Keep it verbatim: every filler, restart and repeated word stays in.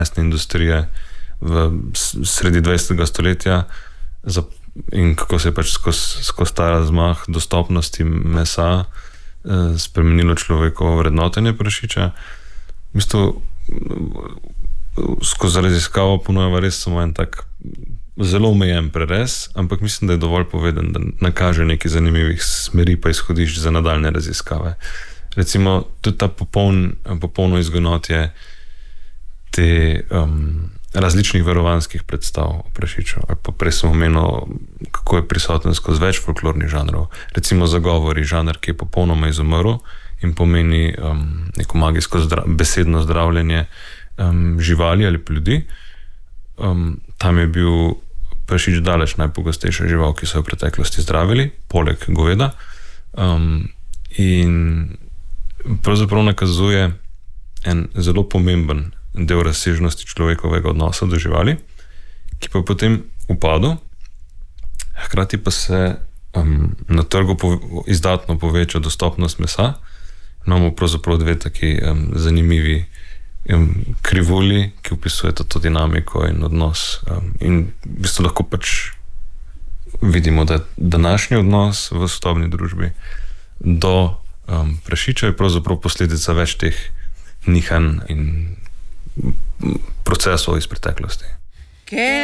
mesne industrije v sredi dvajsetega stoletja in kako se je pač skozi skozi ta razmah dostopnosti mesa spremenilo človekovo vrednotenje prašiča. V bistvu skozi raziskavo ponujeva res samo en tak zelo omejen prerez, ampak mislim, da je dovolj poveden, da nakaže nekaj zanimivih smeri pa izhodišč za nadaljne raziskave. Recimo, tudi ta popoln, popolno izgonotje te um, različnih verovanskih predstav o prašiču. Pa prej sem omenil, kako je prisoten skozi več folklornih žanrov. Recimo zagovori, žanr, ki je popolnoma izumrl in pomeni um, neko magijsko zdra- besedno zdravljenje um, živali ali ljudi. Um, tam je bil prašič daleč najpogostejša žival, ki so jo v preteklosti zdravili, poleg goveda. Um, in pravzaprav nakazuje en zelo pomemben del razsežnosti človekovega odnosa do živali, ki pa potem upadu, hkrati pa se um, na trgu pove, izdatno poveča dostopnost mesa. Imamo pravzaprav dve taki um, zanimivi um, krivulji, ki opisujeta to dinamiko in odnos. Um, in v bistvu lahko pač vidimo, da današnji odnos v sodobni družbi do um, prašiča je pravzaprav posledica več teh nihanj in procesov iz preteklosti.